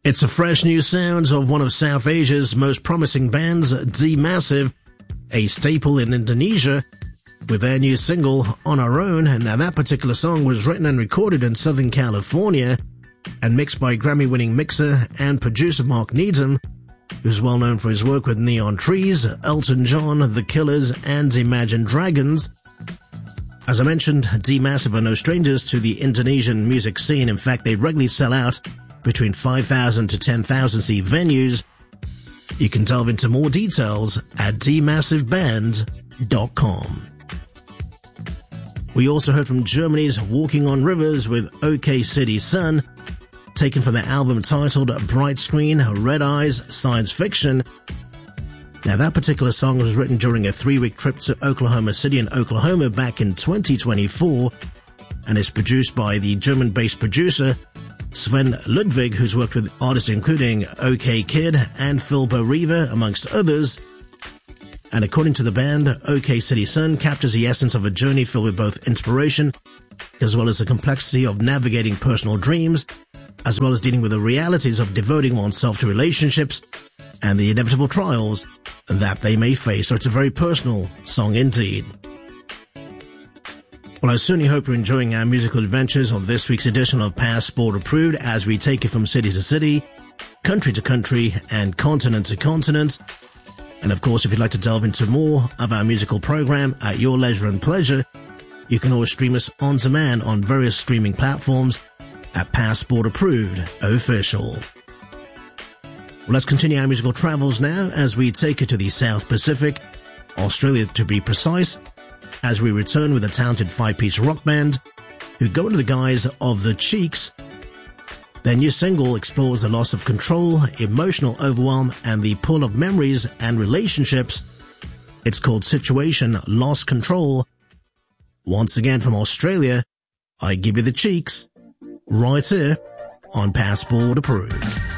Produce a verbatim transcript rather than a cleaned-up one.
It's a fresh new sounds of one of South Asia's most promising bands, D Massive, a staple in Indonesia, with their new single, On Our Own. And now that particular song was written and recorded in Southern California and mixed by Grammy-winning mixer and producer Mark Needham, who's well known for his work with Neon Trees, Elton John, The Killers, and Imagine Dragons. As I mentioned, D Massive are no strangers to the Indonesian music scene. In fact, they regularly sell out between five thousand to ten thousand seat venues. You can delve into more details at d massive band dot com. We also heard from Germany's Walking on Rivers with OK City Sun, taken from their album titled Bright Screen, Red Eyes, Science Fiction. Now that particular song was written during a three-week trip to Oklahoma City in Oklahoma back in twenty twenty-four, and is produced by the German-based producer Sven Ludwig, who's worked with artists including OK Kid and Philbo Riva, amongst others. And according to the band, OK City Sun captures the essence of a journey filled with both inspiration, as well as the complexity of navigating personal dreams, as well as dealing with the realities of devoting oneself to relationships and the inevitable trials that they may face. So it's a very personal song indeed. Well, I certainly hope you're enjoying our musical adventures on this week's edition of Passport Approved, as we take you from city to city, country to country, and continent to continent. And of course, if you'd like to delve into more of our musical program at your leisure and pleasure, you can always stream us on demand on various streaming platforms at Passport Approved Official. Well, let's continue our musical travels now as we take you to the South Pacific, Australia to be precise, as we return with a talented five-piece rock band who go under the guise of The Cheeks. Their new single explores the loss of control, emotional overwhelm, and the pull of memories and relationships. It's called Situation Lost Control. Once again from Australia, I give you The Cheeks, right here on Passport Approved.